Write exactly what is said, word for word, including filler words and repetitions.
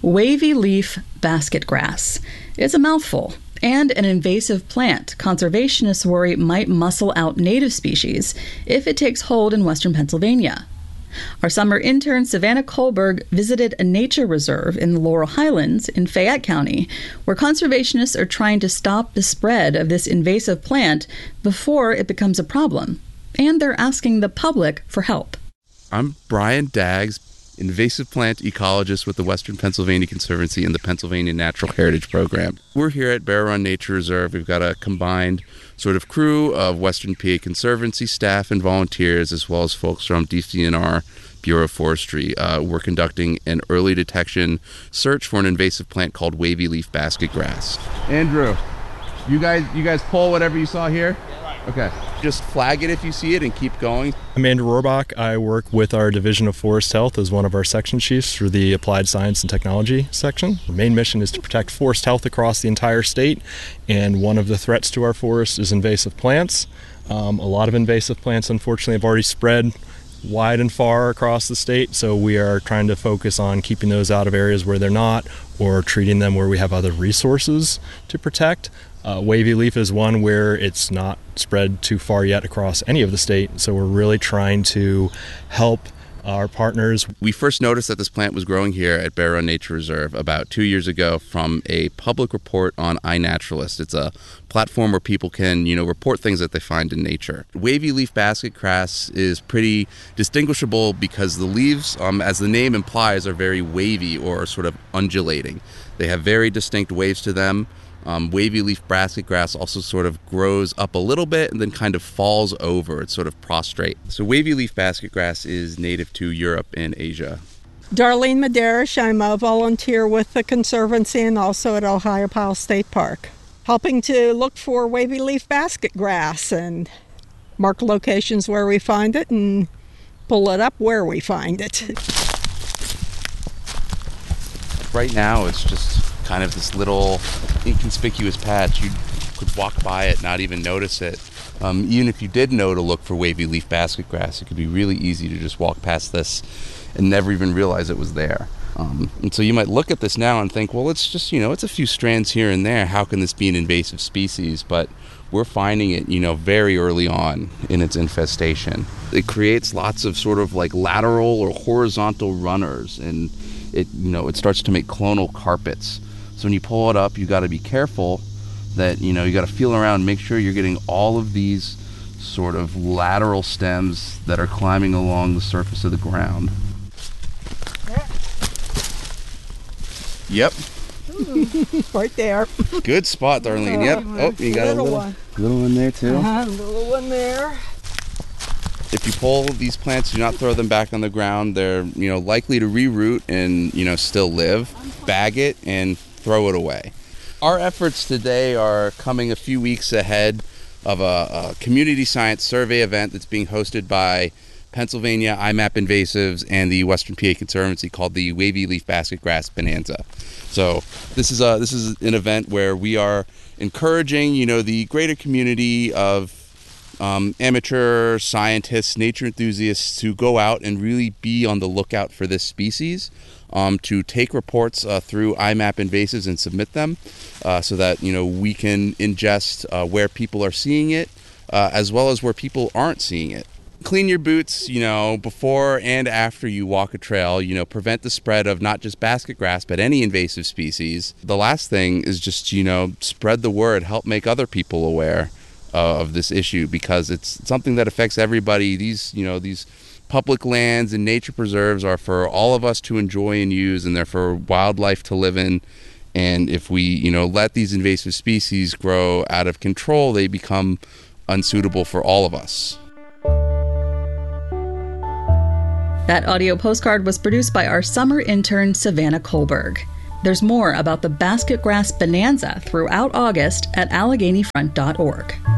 Wavy leaf basket grass. It's a mouthful, and an invasive plant conservationists worry might muscle out native species if it takes hold in western Pennsylvania. Our summer intern, Savannah Kohlberg, visited a nature reserve in the Laurel Highlands in Fayette County, where conservationists are trying to stop the spread of this invasive plant before it becomes a problem. And they're asking the public for help. I'm Brian Daggs, invasive plant ecologist with the Western Pennsylvania Conservancy and the Pennsylvania Natural Heritage Program. We're here at Bear Run Nature Reserve. We've got a combined sort of crew of Western P A Conservancy staff and volunteers, as well as folks from D C N R Bureau of Forestry. Uh, we're conducting an early detection search for an invasive plant called wavy leaf basket grass. Andrew, you guys, you guys pull whatever you saw here? Okay. Just flag it if you see it and keep going. I'm Andrew Rohrbach. I work with our Division of Forest Health as one of our section chiefs for the Applied Science and Technology section. The main mission is to protect forest health across the entire state, and one of the threats to our forests is invasive plants. Um, a lot of invasive plants, unfortunately, have already spread wide and far across the state, so we are trying to focus on keeping those out of areas where they're not, or treating them where we have other resources to protect. Uh, wavy leaf is one where it's not spread too far yet across any of the state, so we're really trying to help our partners. We first noticed that this plant was growing here at Bear Run Nature Reserve about two years ago from a public report on iNaturalist. It's a platform where people can, you know, report things that they find in nature. Wavy leaf basket grass is pretty distinguishable because the leaves, um, as the name implies, are very wavy or sort of undulating. They have very distinct waves to them. Um, wavy leaf basket grass also sort of grows up a little bit and then kind of falls over. It's sort of prostrate. So wavy leaf basket grass is native to Europe and Asia. Darlene Maderish. I'm a volunteer with the Conservancy and also at Ohiopyle State Park, helping to look for wavy leaf basket grass and mark locations where we find it and pull it up where we find it. Right now it's just kind of this little inconspicuous patch. You could walk by it, not even notice it. Um, even if you did know to look for wavy leaf basket grass, it could be really easy to just walk past this and never even realize it was there. Um, and so you might look at this now and think, well, it's just, you know, it's a few strands here and there. How can this be an invasive species? But we're finding it, you know, very early on in its infestation. It creates lots of sort of like lateral or horizontal runners, and it, you know, it starts to make clonal carpets. So when you pull it up, you got to be careful that, you know, you got to feel around, make sure you're getting all of these sort of lateral stems that are climbing along the surface of the ground. Yep. Right there. Good spot, Darlene. Yep. Oh, you got a little one. Little one there too. Uh-huh, little one there. If you pull these plants, do not throw them back on the ground. They're, you know, likely to reroot and, you know, still live. Bag it and throw it away. Our efforts today are coming a few weeks ahead of a, a community science survey event that's being hosted by Pennsylvania I MAP Invasives and the Western P A Conservancy called the Wavy Leaf Basket Grass Bonanza. So this is a this is an event where we are encouraging, you know, the greater community of um, amateur scientists, nature enthusiasts to go out and really be on the lookout for this species. Um, to take reports uh, through I MAP Invasives and submit them uh, so that, you know, we can ingest uh, where people are seeing it uh, as well as where people aren't seeing it. Clean your boots, you know, before and after you walk a trail, you know, prevent the spread of not just basket grass, but any invasive species. The last thing is just, you know, spread the word, help make other people aware uh, of this issue, because it's something that affects everybody. These, you know, these public lands and nature preserves are for all of us to enjoy and use, and they're for wildlife to live in. And if we, you know, let these invasive species grow out of control, they become unsuitable for all of us. That audio postcard was produced by our summer intern, Savannah Kohlberg. There's more about the basket grass bonanza throughout August at Allegheny Front dot org.